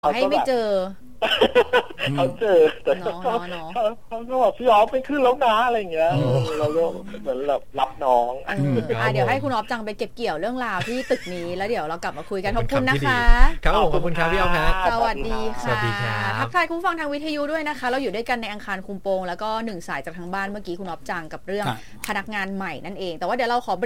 ให้ไม่เจอเขาเจอแต่เขาก็บอกพี่ออฟไม่ขึ้นแล้วนะอะไรเงี้ยเราก็เหมือนแบบรับน้องเดี๋ยวให้คุณออฟจังไปเก็บเกี่ยวเรื่องราวที่ตึกนี้แล้วเดี๋ยวเรากลับมาคุยกันขอบคุณนะคะครับขอบคุณครับพี่ออฟครับสวัสดีค่ะทักทายคุณฟังทางวิทยุด้วยนะคะเราอยู่ด้วยกันในอังคารคุมโปงแล้วก็1สายจากทางบ้านเมื่อกี้คุณออฟจังกับเรื่องพนักงานใหม่นั่นเองแต่ว่าเดี๋ยวเราขอ